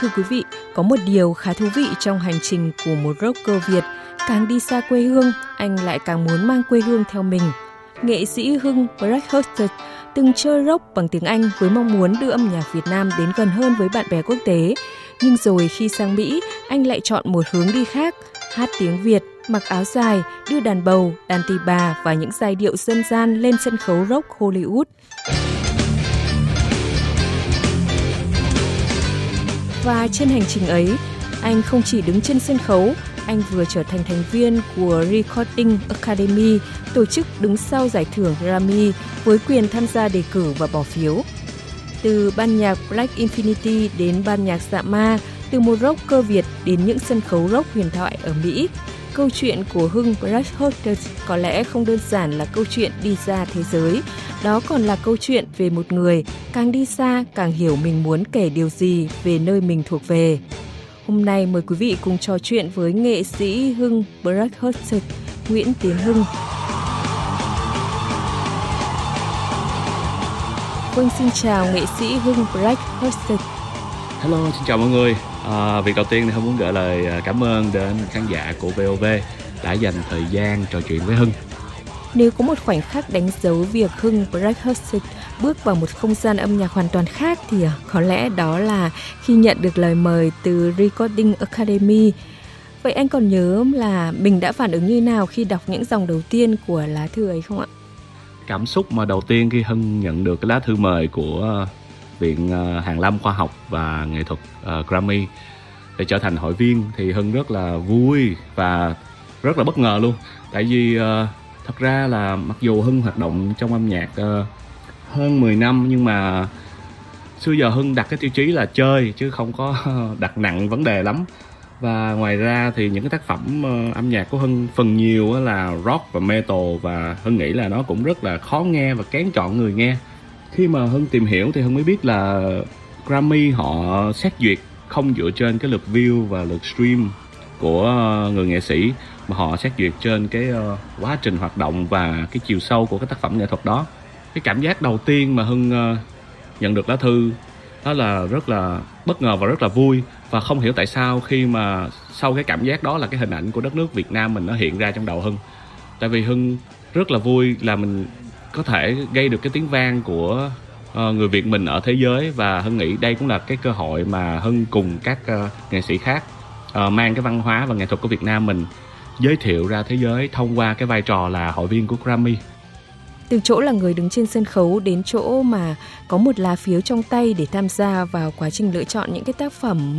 Thưa quý vị, có một điều khá thú vị trong hành trình của một rocker Việt. Càng đi xa quê hương, anh lại càng muốn mang quê hương theo mình. Nghệ sĩ Hưng Breckhurst từng chơi rock bằng tiếng Anh với mong muốn đưa âm nhạc Việt Nam đến gần hơn với bạn bè quốc tế. Nhưng rồi khi sang Mỹ, anh lại chọn một hướng đi khác, hát tiếng Việt, mặc áo dài, đưa đàn bầu, đàn tỳ bà và những giai điệu dân gian lên sân khấu rock Hollywood. Và trên hành trình ấy, anh không chỉ đứng trên sân khấu, anh vừa trở thành thành viên của Recording Academy, tổ chức đứng sau giải thưởng Grammy với quyền tham gia đề cử và bỏ phiếu. Từ ban nhạc Black Infinity đến ban nhạc Dạ Ma, từ một rocker Việt đến những sân khấu rock huyền thoại ở Mỹ, câu chuyện của Hưng Breckhurst có lẽ không đơn giản là câu chuyện đi ra thế giới, đó còn là câu chuyện về một người càng đi xa càng hiểu mình muốn kể điều gì về nơi mình thuộc về. Hôm nay mời quý vị cùng trò chuyện với nghệ sĩ Hưng Breckhurst, Nguyễn Tiến Hưng. Vâng, xin chào nghệ sĩ Hưng Breckhurst. Hello, xin chào mọi người. Việc đầu tiên thì Hưng muốn gửi lời cảm ơn đến khán giả của VOV đã dành thời gian trò chuyện với Hưng. Nếu có một khoảnh khắc đánh dấu việc Hưng Breckhurst bước vào một không gian âm nhạc hoàn toàn khác thì có lẽ đó là khi nhận được lời mời từ Recording Academy. Vậy anh còn nhớ là mình đã phản ứng như nào khi đọc những dòng đầu tiên của lá thư ấy không ạ? Cảm xúc mà đầu tiên khi Hưng nhận được cái lá thư mời của Viện Hàn Lâm Khoa học và Nghệ thuật Grammy để trở thành hội viên thì Hưng rất là vui và rất là bất ngờ luôn. Tại vì thật ra là mặc dù Hưng hoạt động trong âm nhạc hơn 10 năm nhưng mà xưa giờ Hưng đặt cái tiêu chí là chơi chứ không có đặt nặng vấn đề lắm. Và ngoài ra thì những cái tác phẩm âm nhạc của Hưng phần nhiều là rock và metal, và Hưng nghĩ là nó cũng rất là khó nghe và kén chọn người nghe. Khi mà Hưng tìm hiểu thì Hưng mới biết là Grammy họ xét duyệt không dựa trên cái lượt view và lượt stream của người nghệ sĩ, mà họ xét duyệt trên cái quá trình hoạt động và cái chiều sâu của cái tác phẩm nghệ thuật đó. Cái cảm giác đầu tiên mà Hưng nhận được lá thư đó là rất là bất ngờ và rất là vui, và không hiểu tại sao khi mà sau cái cảm giác đó là cái hình ảnh của đất nước Việt Nam mình nó hiện ra trong đầu Hưng. Tại vì Hưng rất là vui là mình có thể gây được cái tiếng vang của người Việt mình ở thế giới, và Hưng nghĩ đây cũng là cái cơ hội mà Hưng cùng các nghệ sĩ khác mang cái văn hóa và nghệ thuật của Việt Nam mình giới thiệu ra thế giới thông qua cái vai trò là hội viên của Grammy. Từ chỗ là người đứng trên sân khấu đến chỗ mà có một lá phiếu trong tay để tham gia vào quá trình lựa chọn những cái tác phẩm